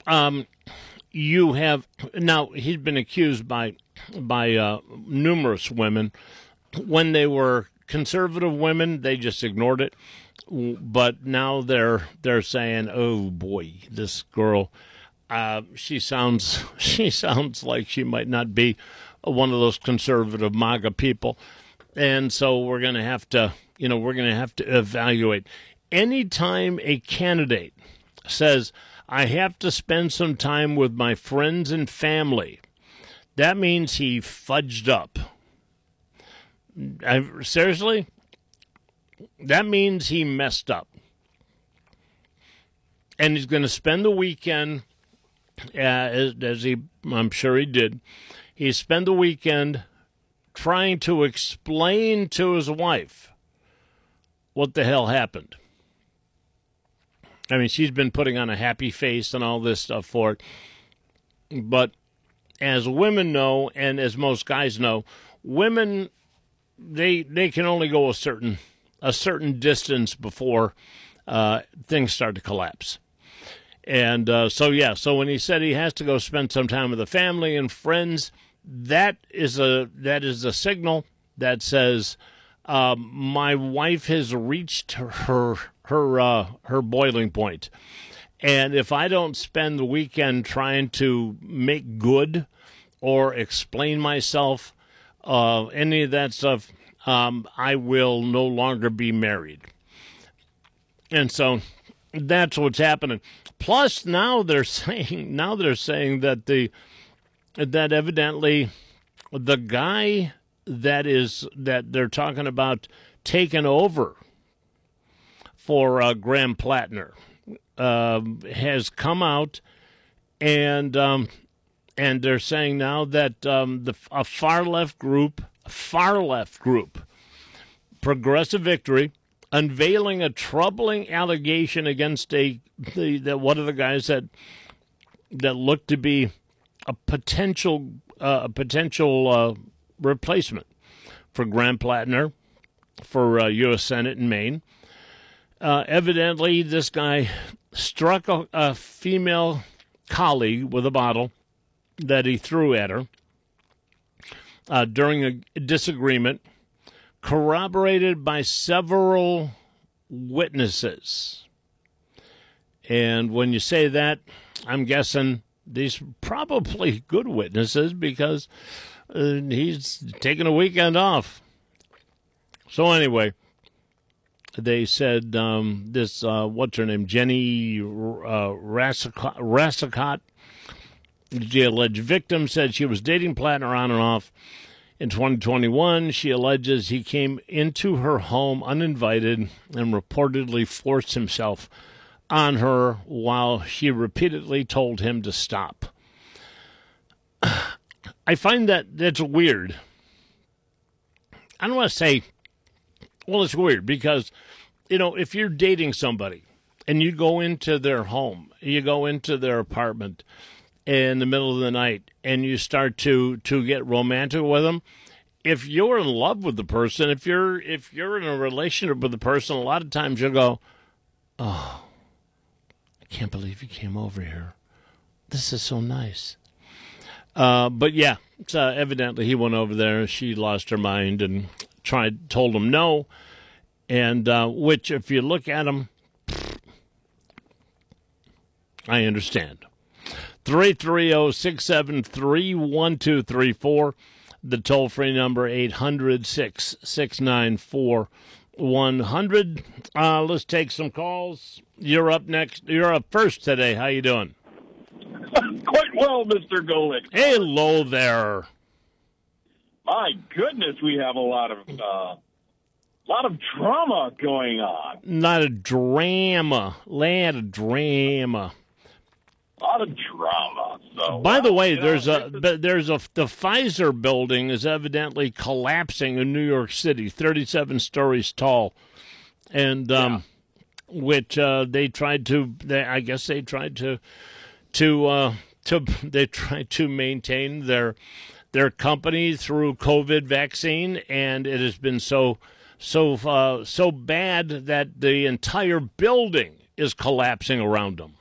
You have now. He's been accused by numerous women. When they were conservative women, they just ignored it. But now they're saying, "Oh boy, this girl, she sounds like she might not be one of those conservative MAGA people," and so we're going to have to evaluate. Anytime a candidate says, "I have to spend some time with my friends and family," that means he fudged up. Seriously? That means he messed up. And he's going to spend the weekend, I'm sure he did, he spent the weekend trying to explain to his wife what the hell happened. I mean, she's been putting on a happy face and all this stuff for it. But as women know, and as most guys know, women, they can only go a certain distance before things start to collapse. And so when he said he has to go spend some time with the family and friends, that is a signal that says my wife has reached her boiling point. And if I don't spend the weekend trying to make good or explain myself, any of that stuff, I will no longer be married. And so that's what's happening. Plus, now they're saying that that evidently the guy that they're talking about taking over for Graham Plattner has come out, and they're saying now that a far left group, Progressive Victory, unveiling a troubling allegation against one of the guys that looked to be a potential replacement for Graham Plattner for U.S. Senate in Maine. Evidently, this guy struck a female colleague with a bottle that he threw at her during a disagreement, corroborated by several witnesses. And when you say that, I'm guessing these are probably good witnesses because he's taking a weekend off. So anyway, they said what's her name, Jenny Rassicot, the alleged victim, said she was dating Plattner on and off. In 2021, she alleges he came into her home uninvited and reportedly forced himself on her while she repeatedly told him to stop. I find that's weird. I don't want to say, well, it's weird because, if you're dating somebody and you go into their home, you go into their apartment in the middle of the night and you start to get romantic with them, if you're in love with the person, if you're in a relationship with the person, a lot of times you'll go, "Oh, I can't believe you came over here. This is so nice." But yeah, so evidently he went over there. She lost her mind and told him no. And which, if you look at him, I understand. 330-673-1234. The toll-free number, 800-669-4100. Let's take some calls. You're up next. You're up first today. How you doing? Quite well, Mr. Golick. Hello there. My goodness, we have a lot of drama going on. Lot of drama. A lot of drama. So, by the way, the Pfizer building is evidently collapsing in New York City, 37 stories tall, and which they tried to maintain their company through COVID vaccine, and it has been so bad that the entire building is collapsing around them.